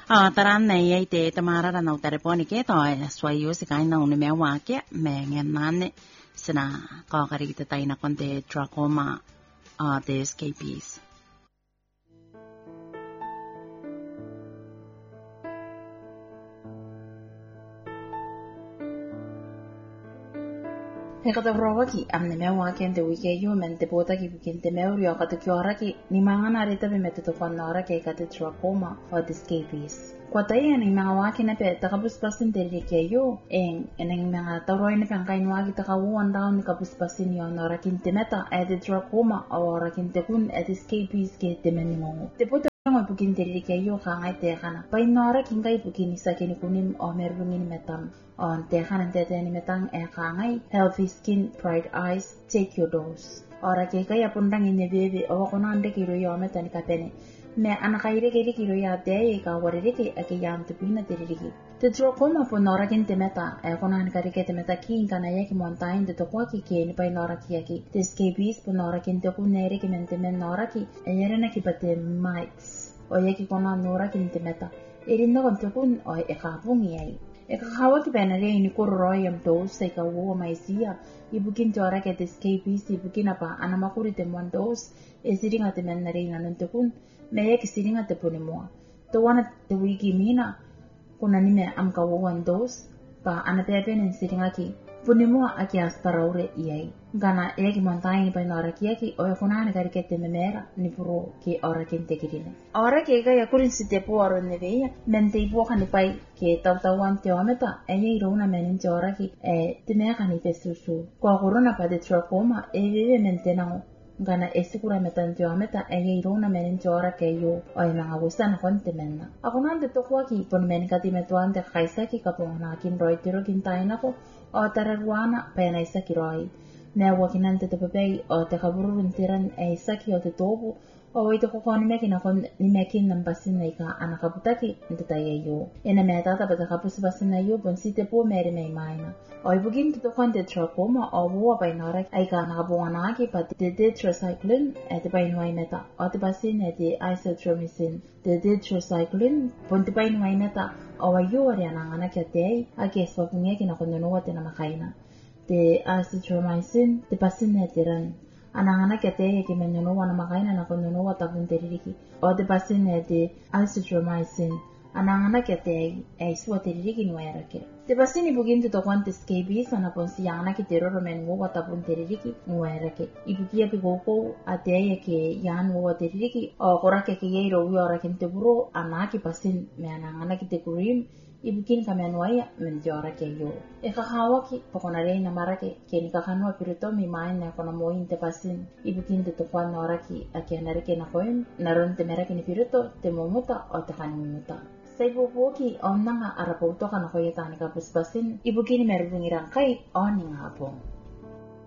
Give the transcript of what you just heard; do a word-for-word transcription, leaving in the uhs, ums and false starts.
Ah, taran nei ai te tamara na telefoni ke to swayo se kai na un me wa ke me ngenane sina ka kari te tai na konte trachoma ah te escapees. Hekata brawaki amne me wa kente wike yu men te bota ki kente me uri akata kyora ki ni mangana rita be mete to fanora ke kate trachoma o te escapees. Kwa tai ni mga waki na pe takabus pasin te rike yu en eneng mga taroi na pangkain waki takawan daw ni kabus pasin yo nora kinte meta e te trachoma o ora kinte kun e te escapees ke te meningongo. Te bota ngo pukin te rike yu kangai te kana. Pai nora kingai pukin isa kini kunim o merungin metam. On te kana te te ni metang e kangai healthy skin bright eyes take your dose. Ora ke kaya pundang ini bebe o kona ande kiro yo meta ni kapene. Me anakaire ke kiro ya te e ka warire ke ake yam te pina te riki. Te trachoma po nora kin te meta e kona an kari ke te meta ki kana ye ki montain te to kwa ki ke ni pai nora ki aki. Te escapees po nora kin te ku nere ki mente men nora ki e yere na ki pate mites. O ye ki kona nora kin te meta. Erinda kon te kun o e ka pungi ai. E ka kawa ki pena re ini koroi am dos e ka wo mai sia ibukin te ora ke te escapees ibukin apa ana makuri te mon dos e siringa te men re ina te kun me ye ki siringa te puni moa te wana te wiki mina kuna ni me am ka wo wan dos pa ana pepe nen siringa ki puni moa aki asparaure iai gana e ki montai ni pa ora ki aki o e kuna ana kari ke te memera ni puro ki ora kin te kirine ora ke ga ya kurin si te po ora ne veia men te ipo kan pai ke tau tau an te ometa e ye rona men te ora ki e te me kan te susu ko corona pa de trachoma e vive men te nango gana e sikura meta te ometa e ye rona men te ora ke yo o e nga gusta na kon te menna akuna te to kwa ki pon men ka ti meto ante khaisa ki ka pon na kin roi tiro kin taina ko o tararuana pe na isa ki roi me wa kinante te pepei o te kaburu ntiran e saki o te tobu o wei te kokoni meki na kon ni meki nan pasin nei ka ana kaputaki nte tai e yo ena me tata pa te kapusi pasin nei yo pon si te po mere mei maina o i bugin te tokon te trachoma o wua pai nora ai ka ana kapunga aki pa te tetracycline e te pai nuai meta o te pasin e te isotretinoin te tetracycline pon te pai nuai meta o wa yo ari ana ana kia te ai a ke swapunge ki na kondonoa te na makaina te azithromycin te pasin e te ran anangana ke te ke menyono wana makaina na kondono wa tapun te riki o te pasin e te azithromycin anangana ke te e suwa te riki no era ke te pasin i bugin te tokwan te scabies ana ponsi yana ki te roro men wa tapun te riki no era ke i bugia pe goko a te e ke yan wa te riki o kora ke ke ye ro wi ora kin te buro ana ki pasin me anangana ki te cream ibukin kami anuaya menjora ke yo e kahawa ki pokona rei na marake ke ni kakano pirito mi main na kona moin te pasin ibukin te tokwan na oraki aki anare ke na koin naron te merake ni pirito te momuta o te kanimuta sai bubuki onna nga arapo to kana koyeta ni kapus pasin ibukin merubungi rangkai o ni ngapong